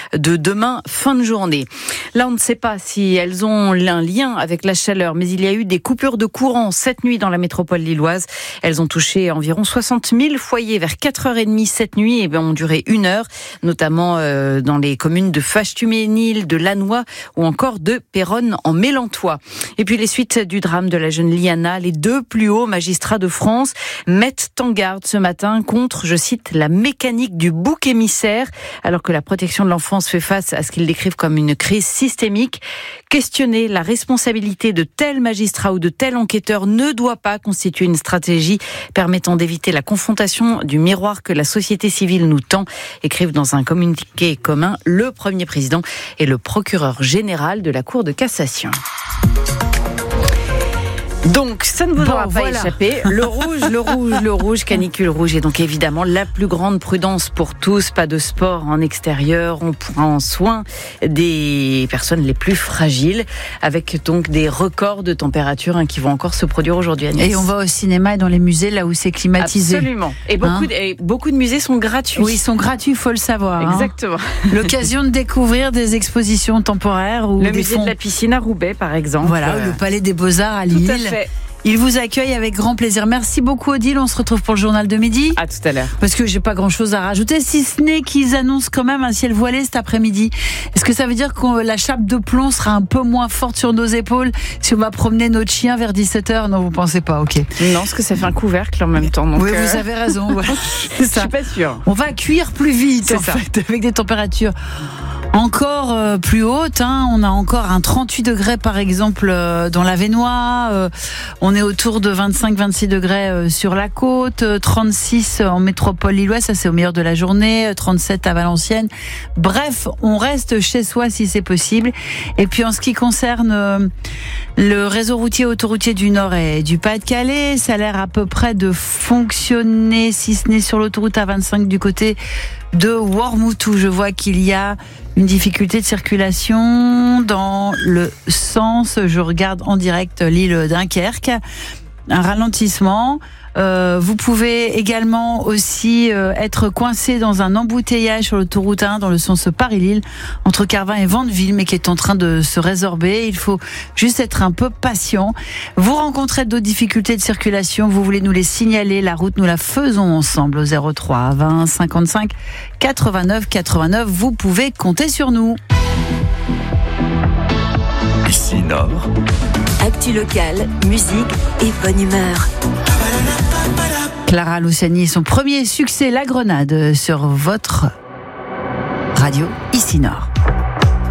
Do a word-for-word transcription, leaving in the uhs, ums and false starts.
de demain, fin de journée. Là, on ne sait pas si elles ont un lien avec la chaleur, mais il y a eu des coupures de courant cette nuit dans la métropole lilloise. Elles ont touché environ soixante mille foyers vers quatre heures trente cette nuit et ont duré une heure, notamment euh, dans les communes de Fâche-Tuménil, de Lannoy ou encore de Péronne en Mélantois. Et puis les suites du drame de la jeune Liana, les deux plus hauts magistrats de France mettent en garde ce matin contre, je cite, la mécanique du bouc émissaire, alors que la protection de l'enfance fait face à ce qu'ils décrivent comme une crise systémique. Questionner la responsabilité de tel magistrat ou de tel enquêteur ne doit pas constituer une stratégie permettant d'éviter la confrontation du miroir que la société civile nous tend, écrivent dans un communiqué commun le premier président et le procureur général de la Cour de cassation. Donc, ça ne vous bon, aura pas voilà. échappé. Le rouge, le rouge, le rouge, canicule rouge. Et donc, évidemment, la plus grande prudence pour tous. Pas de sport en extérieur. On prend soin des personnes les plus fragiles, avec donc des records de température hein, qui vont encore se produire aujourd'hui, Agnès. Et on va au cinéma et dans les musées, là où c'est climatisé. Absolument. Et beaucoup, Hein de, et beaucoup de musées sont gratuits. Oui, ils sont gratuits, il faut le savoir. Exactement. Hein. L'occasion de découvrir des expositions temporaires. Ou Le des musée fonds. de la piscine à Roubaix, par exemple. Voilà, Euh, le Palais des Beaux-Arts à Tout Lille. à fait. Il vous accueille avec grand plaisir. Merci beaucoup Odile, on se retrouve pour le journal de midi. À tout à l'heure. Parce que j'ai pas grand chose à rajouter, si ce n'est qu'ils annoncent quand même un ciel voilé cet après-midi. Est-ce que ça veut dire que la chape de plomb sera un peu moins forte sur nos épaules si on va promener notre chien vers dix-sept heures? Non, vous pensez pas, ok. Non, parce que ça fait un couvercle en même temps. Donc Oui, euh... vous avez raison. Voilà. Je suis pas sûre. On va cuire plus vite, C'est en ça. fait, avec des températures encore euh, plus hautes. Hein. On a encore un trente-huit degrés, par exemple, euh, dans l'Avesnois. Euh, on est autour de vingt-cinq vingt-six degrés euh, sur la côte. Euh, trente-six en métropole lilloise, ça c'est au meilleur de la journée. Euh, trente-sept à Valenciennes. Bref, on reste chez soi si c'est possible. Et puis en ce qui concerne euh, le réseau routier autoroutier du Nord et du Pas-de-Calais, ça a l'air à peu près de fonctionner, si ce n'est sur l'autoroute A vingt-cinq du côté de Wormhoutou. Je vois qu'il y a une difficulté de circulation dans le sens, je regarde en direct l'île Dunkerque, un ralentissement. Euh, vous pouvez également aussi euh, être coincé dans un embouteillage sur l'autoroute un dans le sens Paris-Lille entre Carvin et Vandeville, mais qui est en train de se résorber. Il faut juste être un peu patient. Vous rencontrez d'autres difficultés de circulation, vous voulez nous les signaler, la route nous la faisons ensemble au zéro trois vingt cinquante-cinq quatre-vingt-neuf quatre-vingt-neuf. Vous pouvez compter sur nous. Ici Nord. Actu locale, musique et bonne humeur. Clara Luciani et son premier succès, La Grenade, sur votre radio Ici Nord.